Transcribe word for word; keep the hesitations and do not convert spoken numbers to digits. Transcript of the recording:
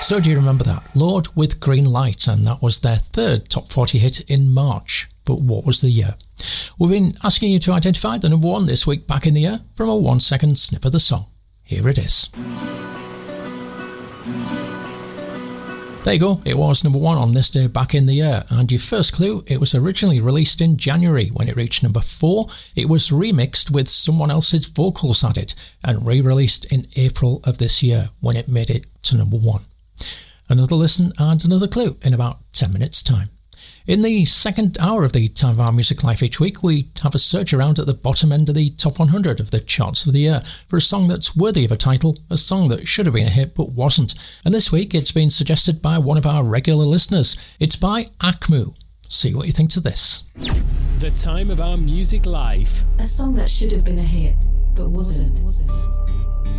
So do you remember that? Lorde with Green Light, and that was their third top forty hit in March. But what was the year? We've been asking you to identify the number one this week back in the year from a one second snip of the song. Here it is. There you go, it was number one on this day back in the year, and your first clue, it was originally released in January. When it reached number four, it was remixed with someone else's vocals added and re-released in April of this year when it made it to number one. Another listen and another clue in about ten minutes time. In the second hour of the Time of Our Music Life each week, we have a search around at the bottom end of the top one hundred of the charts of the year for a song that's worthy of a title, a song that should have been a hit but wasn't. And this week it's been suggested by one of our regular listeners. It's by Akmu. See what you think to this. The Time of Our Music Life. A song that should have been a hit but wasn't.